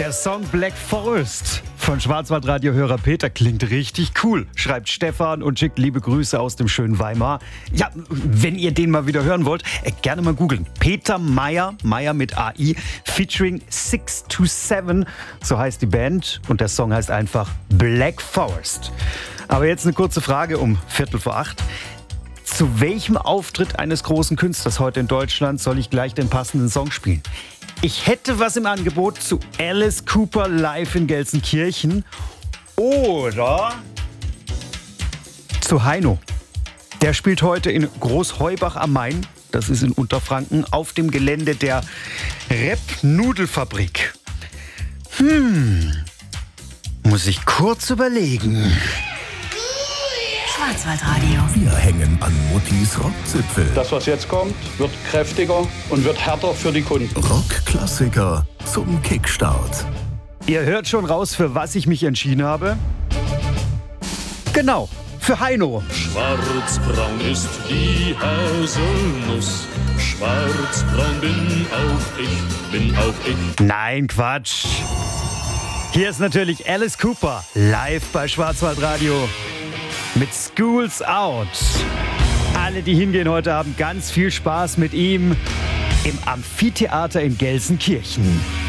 Der Song Black Forest von Schwarzwaldradio-Hörer Peter klingt richtig cool, schreibt Stefan und schickt liebe Grüße aus dem schönen Weimar. Ja, wenn ihr den mal wieder hören wollt, gerne mal googeln. Peter Mayer, Mayer mit AI, featuring 627, so heißt die Band und der Song heißt einfach Black Forest. Aber jetzt eine kurze Frage um 7:45. Zu welchem Auftritt eines großen Künstlers heute in Deutschland soll ich gleich den passenden Song spielen? Ich hätte was im Angebot zu Alice Cooper live in Gelsenkirchen oder zu Heino. Der spielt heute in Großheubach am Main, das ist in Unterfranken, auf dem Gelände der Rep-Nudelfabrik. Muss ich kurz überlegen. Schwarzwaldradio. Wir hängen an Muttis Rockzipfel. Das, was jetzt kommt, wird kräftiger und wird härter für die Kunden. Rockklassiker zum Kickstart. Ihr hört schon raus, für was ich mich entschieden habe. Genau, für Heino. Schwarzbraun ist die Haselnuss. Schwarzbraun bin auch ich. Nein, Quatsch. Hier ist natürlich Alice Cooper live bei Schwarzwaldradio mit Schools Out. Alle, die hingehen heute Abend, ganz viel Spaß mit ihm im Amphitheater in Gelsenkirchen.